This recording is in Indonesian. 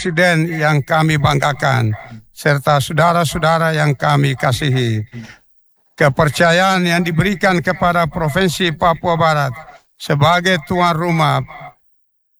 Presiden yang kami banggakan, serta saudara-saudara yang kami kasihi. Kepercayaan yang diberikan kepada Provinsi Papua Barat sebagai tuan rumah